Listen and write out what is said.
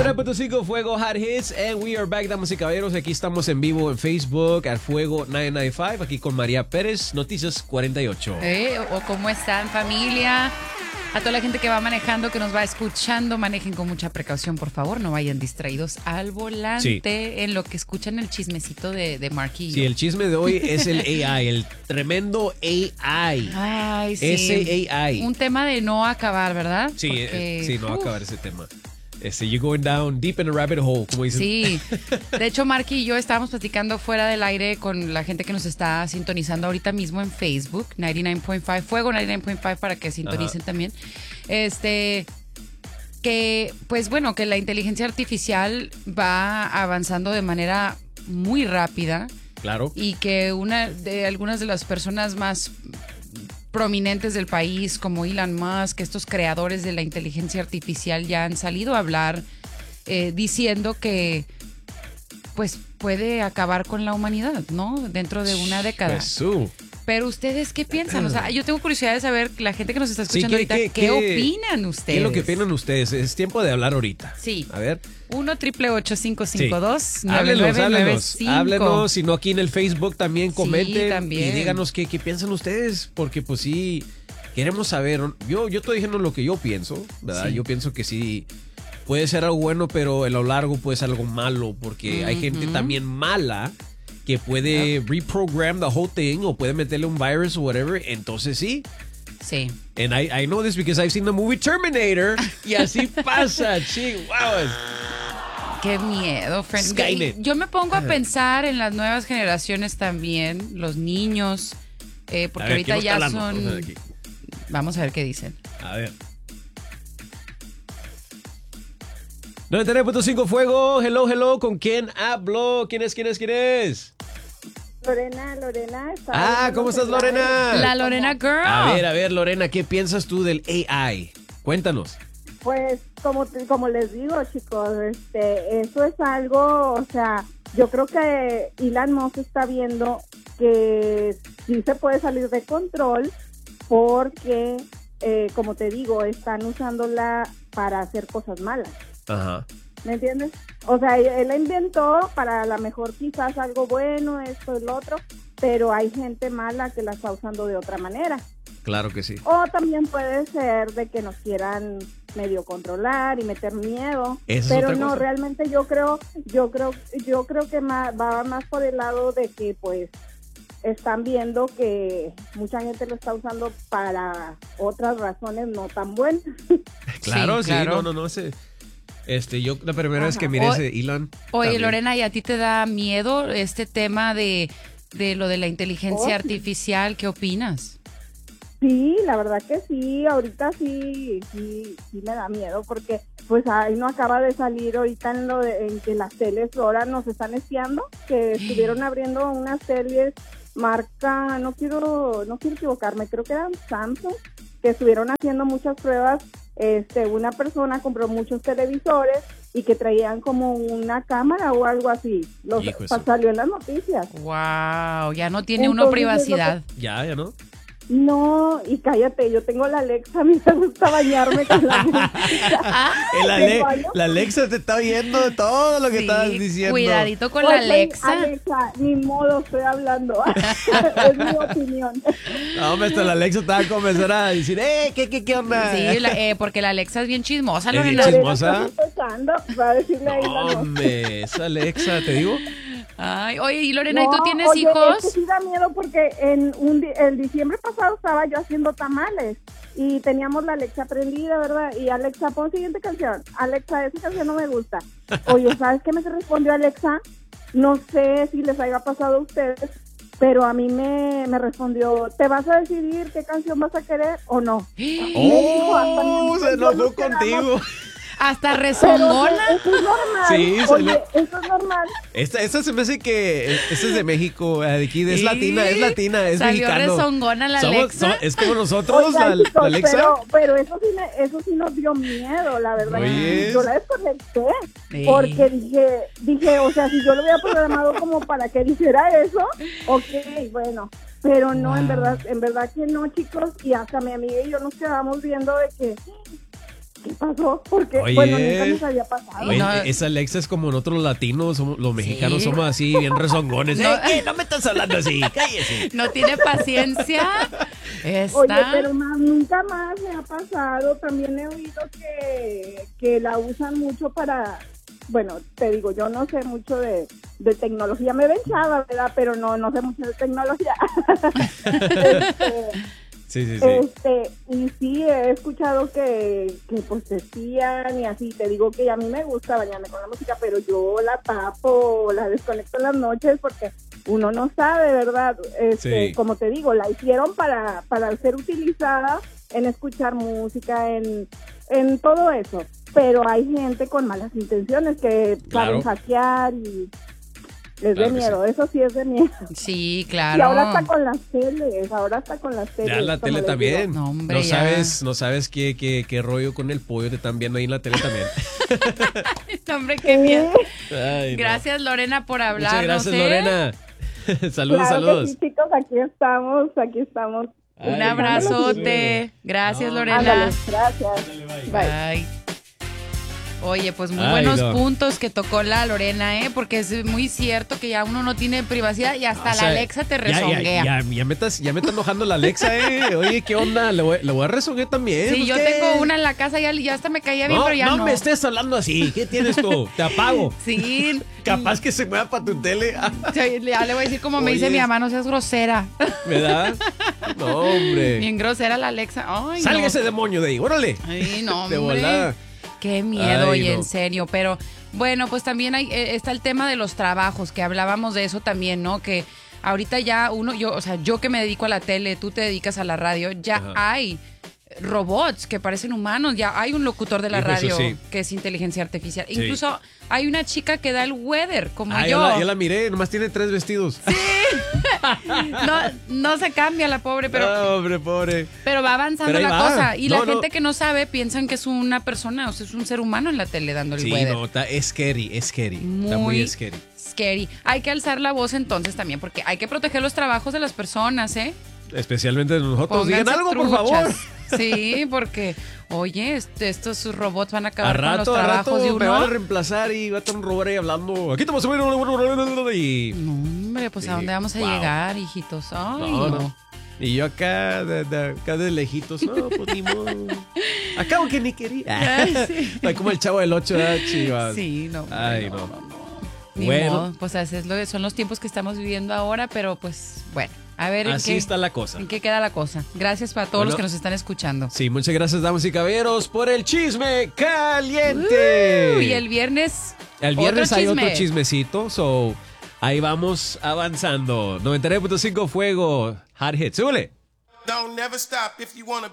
99.5 Fuego Hot Hits and we are back, damas y caballeros. Aquí estamos en vivo en Facebook al Fuego 995, aquí con María Pérez, Noticias 48. ¿O cómo están, familia? A toda la gente que va manejando, que nos va escuchando, manejen con mucha precaución, por favor. No vayan distraídos al volante en lo que escuchan el chismecito de Marky. Sí, el chisme de hoy es el AI, el tremendo AI. Ay, sí. Ese AI. Un tema de no acabar, ¿verdad? Sí, Porque, sí, no va a acabar ese tema. You're going down deep in a rabbit hole, como dicen. Sí, de hecho Marky y yo estábamos platicando fuera del aire con la gente que nos está sintonizando ahorita mismo en Facebook, 99.5, Fuego 99.5 para que sintonicen también. Que pues bueno, que la inteligencia artificial va avanzando de manera muy rápida. Claro. Y que algunas de las personas más prominentes del país como Elon Musk, estos creadores de la inteligencia artificial ya han salido a hablar diciendo que pues puede acabar con la humanidad, ¿no? Dentro de una década. Jesús. Pero ustedes, ¿qué piensan? O sea, yo tengo curiosidad de saber, la gente que nos está escuchando ahorita, ¿qué opinan ustedes? ¿Qué es lo que opinan ustedes? Es tiempo de hablar ahorita. Sí. A ver. 1-888-552-9995. Háblenos, si no aquí en el Facebook también comenten. Sí, también. Y díganos qué piensan ustedes, porque pues sí, queremos saber. Yo estoy diciendo lo que yo pienso, ¿verdad? Sí. Yo pienso que sí, puede ser algo bueno, pero a lo largo puede ser algo malo, porque hay gente también mala que puede reprogram the whole thing o puede meterle un virus o whatever, entonces sí. Sí. And I know this because I've seen the movie Terminator y así pasa, chihuahuas. Qué miedo, friend. Skynet. Yo me pongo a pensar en las nuevas generaciones también, los niños, porque ahorita ya son... Vamos a ver qué dicen. A ver. 99.5 Fuego, hello, ¿con quién hablo? ¿Quién es? Lorena. ¿Cómo estás, Lorena? La Lorena Girl. A ver, Lorena, ¿qué piensas tú del AI? Cuéntanos. Pues, como les digo, chicos, eso es algo, o sea, yo creo que Elon Musk está viendo que sí se puede salir de control porque, como te digo, están usándola para hacer cosas malas. Ajá. ¿Me entiendes? O sea, él la inventó para a lo mejor quizás algo bueno, esto y lo otro, pero hay gente mala que la está usando de otra manera. Claro que sí. O también puede ser de que nos quieran medio controlar y meter miedo. Pero no, cosa. Realmente yo creo que va más por el lado de que pues están viendo que mucha gente lo está usando para otras razones no tan buenas. Claro, sí, no sé. Yo la primera vez que miré ese Elon. Oye, también. Lorena, ¿y a ti te da miedo este tema de lo de la inteligencia artificial? ¿Qué opinas? Sí, la verdad que sí, ahorita sí me da miedo porque pues ahí no acaba de salir ahorita en que las teles ahora nos están espiando, que estuvieron abriendo unas series marca, no quiero equivocarme, creo que eran Samsung, que estuvieron haciendo muchas pruebas. Una persona compró muchos televisores y que traían como una cámara o algo así. Salió en las noticias. Wow, ya no tiene uno privacidad. Ya no. No, y cállate, yo tengo la Alexa, a mí me gusta bañarme con la música. La Alexa te está oyendo de todo lo que estás diciendo. Cuidadito con la Alexa. Alexa, ni modo, estoy hablando. Es mi opinión. No, hombre, la Alexa te va a comenzar a decir, ¿qué onda? Sí, porque la Alexa es bien chismosa, ¿Es Lorena. bien chismosa? Va a decirle ahí hombre, esa Alexa, te digo. Ay, oye, y Lorena, ¿y tú tienes hijos? Es que sí da miedo porque el diciembre pasado estaba yo haciendo tamales y teníamos la Alexa prendida, ¿verdad? Y Alexa, pon siguiente canción. Alexa, esa canción no me gusta. Oye, ¿sabes qué me respondió Alexa? No sé si les haya pasado a ustedes, pero a mí me respondió, ¿te vas a decidir qué canción vas a querer o no? Se enojó contigo. Hasta rezongona. Eso es normal. Sí, oye, eso es normal. Esta se me hace que esta es de México, de aquí, es latina, es Salió mexicano. rezongona la Alexa. Es como nosotros, Oigan, chicos, la Alexa. Pero eso sí nos dio miedo, la verdad. Oye. Yo la desconecté porque dije, o sea, si yo lo había programado como para que dijera eso, ok, bueno. Pero no, en verdad que no, chicos. Y hasta mi amiga y yo nos quedamos viendo de que ¿qué pasó? Porque, Oye. bueno, nunca nos había pasado. Oye, No. esa Alexa es como nosotros los latinos, los mexicanos somos así, bien rezongones. No. No me estás hablando así, cállese. No tiene paciencia. Oye, pero nunca más me ha pasado. También he oído que la usan mucho para... Bueno, te digo, yo no sé mucho de tecnología. Me ven chava, ¿verdad? Pero no sé mucho de tecnología. Sí. Y sí, he escuchado que pues decían y así. Te digo que a mí me gusta bañarme con la música, pero yo la tapo, la desconecto en las noches porque uno no sabe, ¿verdad? Sí. Como te digo, la hicieron para ser utilizada en escuchar música, en todo eso. Pero hay gente con malas intenciones que Claro. saben hackear y es Claro de que miedo, eso sí es de miedo. Sí, Y claro. ahora está con las teles, Ya la como tele les también. No, hombre, no ya. sabes qué rollo con el pollo te están viendo ahí en la tele también. No, hombre, digo. qué miedo. Ay, no. Gracias, Lorena, por Muchas hablarnos. gracias, ¿eh? Lorena. Saludos, Claro que saludos. sí, chicos, aquí estamos. Un Ay, abrazote. Gracias, No. Lorena. Ándale, gracias. Bye. Bye. Oye, pues muy Ay, buenos no. puntos que tocó la Lorena, ¿eh? Porque es muy cierto que ya uno no tiene privacidad y hasta O sea, la Alexa te rezonguea. Ya me está enojando la Alexa, Oye, ¿qué onda? Le voy a rezonguear también. Sí, pues, yo ¿qué? tengo una en la casa ya hasta me caía bien, No, pero ya no. me estés hablando así. ¿Qué tienes tú? Te apago. Sí. Capaz que se mueva para tu tele. Ya le voy a decir como me dice Oye. mi mamá, no seas grosera. ¿Verdad? No, hombre. Bien grosera la Alexa. Ay, Salga no. ese demonio de ahí. Órale. Ay, no, De hombre. volada. Qué miedo, Ay, oye, no. en serio. Pero bueno, pues también está el tema de los trabajos, que hablábamos de eso también, ¿no? Que ahorita ya yo que me dedico a la tele, tú te dedicas a la radio, ya Ajá. hay robots que parecen humanos, ya hay un locutor de la Hijo, eso radio sí. que es inteligencia artificial. Sí. Incluso hay una chica que da el weather, como Ah, yo. ya la miré. Nomás tiene 3 vestidos. No se cambia la pobre, pero... No, hombre, pobre. Pero va avanzando Pero ahí la va. cosa. Y No, la no. gente que no sabe piensan que es una persona, o sea, es un ser humano en la tele dando el Sí, weather. no, es scary. Está muy Muy scary. scary. Hay que alzar la voz entonces también, porque hay que proteger los trabajos de las personas, ¿eh? Especialmente de nosotros. Pónganse Digan algo, por truchas. favor. Sí, porque, oye, estos robots van a A acabar con los rato trabajos de me van a uno. reemplazar y va a estar un robot ahí hablando. Aquí te vas a ver y... No, hombre, pues Sí, ¿a dónde vamos a wow. llegar, hijitos? Ay, No, no. no. Y yo acá de lejitos. No, pues ni modo. Acabo que ni quería. Ay, sí. Ay, como el chavo del 8, Chivas. Sí, no. hombre, Ay, no. Ni Bueno. modo, pues así es son los tiempos que estamos viviendo ahora, pero pues bueno, a ver Así está la cosa. en qué queda la cosa. Gracias para todos Bueno. los que nos están escuchando. Sí, muchas gracias, damas y caballeros, por el chisme caliente. Y el viernes. El viernes otro hay chisme. otro chismecito, so ahí vamos avanzando. 99.5 Fuego, Hot Hits. ¡Súbele! Don't never stop if you wanna